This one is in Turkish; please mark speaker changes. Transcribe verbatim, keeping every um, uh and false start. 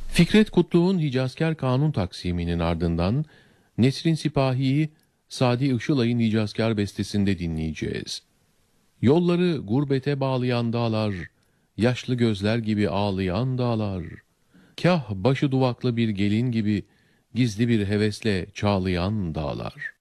Speaker 1: Fikret Kutlu'nun Hicazkar Kanun taksiminin ardından Nesrin Sipahi'yi Sadi Işılay'ın Hicazkar bestesinde dinleyeceğiz. Yolları gurbete bağlayan dağlar, yaşlı gözler gibi ağlayan dağlar, kah başı duvaklı bir gelin gibi gizli bir hevesle çağlayan dağlar.